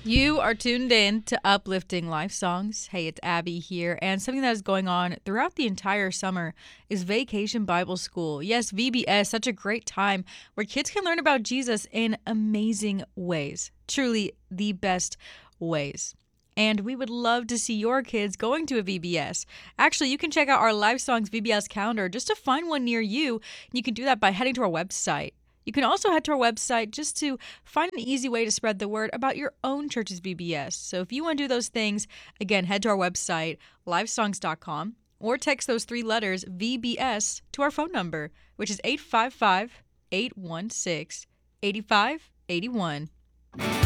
You are tuned in to Uplifting Life Songs. Hey, it's Abby here, and something that is going on throughout the entire summer is Vacation Bible School. Yes, VBS, such a great time where kids can learn about Jesus in amazing ways. Truly the best ways. And we would love to see your kids going to a VBS. Actually, you can check out our Life Songs VBS calendar just to find one near you. You can do that by heading to our website. You can also head to our website just to find an easy way to spread the word about your own church's VBS. So if you want to do those things, again, head to our website, livesongs.com, or text those three letters, VBS, to our phone number, which is 855-816-8581.